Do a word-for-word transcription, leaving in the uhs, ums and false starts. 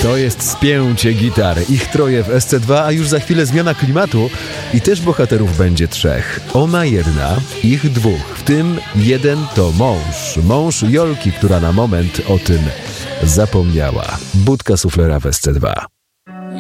To jest spięcie gitar. Ich troje w S C dwa, a już za chwilę zmiana klimatu i też bohaterów będzie trzech. Ona jedna, ich dwóch, w tym jeden to mąż. Mąż Jolki, która na moment o tym zapomniała. Budka suflera w S C dwa.